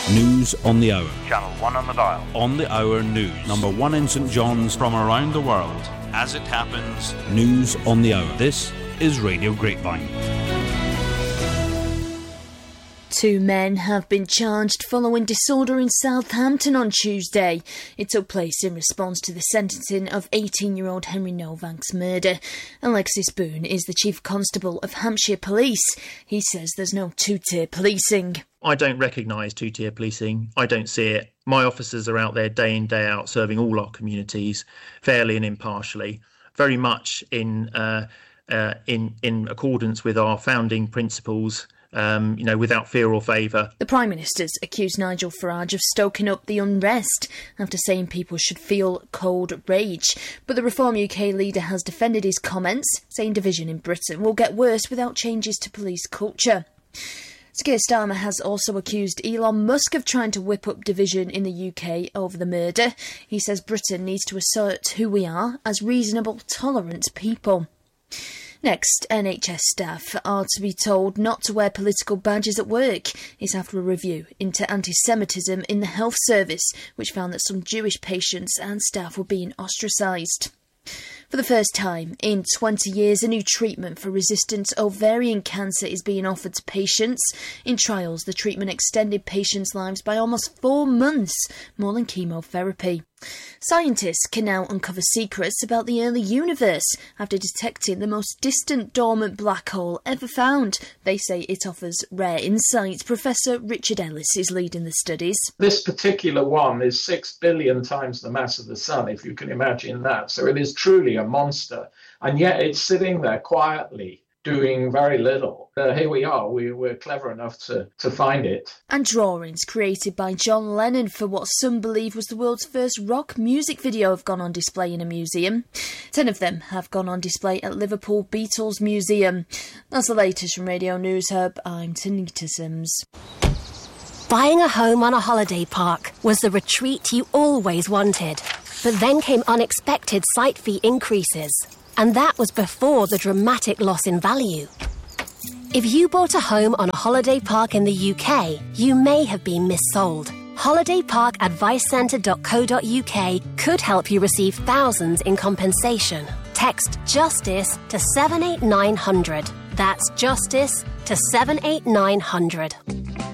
News on the hour. Channel 1 on the dial. On the hour news. Number 1 in St John's. From around the world. As it happens. News on the hour. This is Radio Grapevine. 2 men have been charged following disorder in Southampton on Tuesday. It took place in response to the sentencing of 18-year-old Henry Novak's murder. Alexis Boone is the Chief Constable of Hampshire Police. He says there's no two-tier policing. I don't recognise two-tier policing. I don't see it. My officers are out there day in, day out, serving all our communities fairly and impartially, very much in accordance with our founding principles. Without fear or favour. The Prime Minister's accused Nigel Farage of stoking up the unrest after saying people should feel cold rage. But the Reform UK leader has defended his comments, saying division in Britain will get worse without changes to police culture. Keir Starmer has also accused Elon Musk of trying to whip up division in the UK over the murder. He says Britain needs to assert who we are as reasonable, tolerant people. Next, NHS staff are to be told not to wear political badges at work. It's after a review into anti-Semitism in the health service, which found that some Jewish patients and staff were being ostracised. For the first time in 20 years, a new treatment for resistant ovarian cancer is being offered to patients. In trials, the treatment extended patients' lives by almost 4 months, more than chemotherapy. Scientists can now uncover secrets about the early universe after detecting the most distant dormant black hole ever found. They say it offers rare insights. Professor Richard Ellis is leading the studies. This particular one is 6 billion times the mass of the Sun, if you can imagine that. So it is truly a monster. And yet it's sitting there quietly, doing very little. Here we are, we're clever enough to find it. And drawings created by John Lennon for what some believe was the world's first rock music video have gone on display in a museum. 10 of them have gone on display at Liverpool Beatles Museum. That's the latest from Radio News Hub. I'm Tanita Sims. Buying a home on a holiday park was the retreat you always wanted. But then came unexpected site fee increases. And that was before the dramatic loss in value. If you bought a home on a holiday park in the UK, you may have been missold. holidayparkadvicecentre.co.uk could help you receive thousands in compensation. Text JUSTICE to 78900. That's JUSTICE to 78900.